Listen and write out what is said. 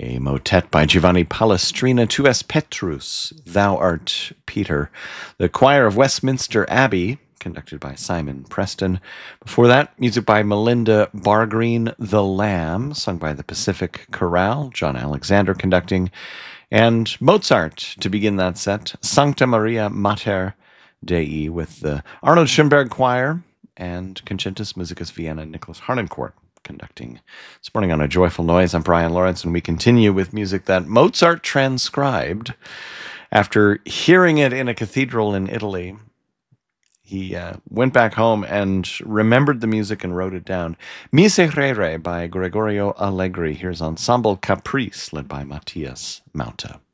A motet by Giovanni Palestrina, Tu es Petrus, Thou art Peter. The choir of Westminster Abbey, conducted by Simon Preston. Before that, music by Melinda Bargreen, The Lamb, sung by the Pacific Chorale, John Alexander conducting. And Mozart, to begin that set, Sancta Maria Mater Dei, with the Arnold Schoenberg Choir and Concentus Musicus Vienna, Nicholas Harnoncourt conducting. This morning on A Joyful Noise, I'm Brian Lawrence, and we continue with music that Mozart transcribed. After hearing it in a cathedral in Italy, he went back home and remembered the music and wrote it down. Miserere by Gregorio Allegri. Here's Ensemble Caprice, led by Matthias Maunta.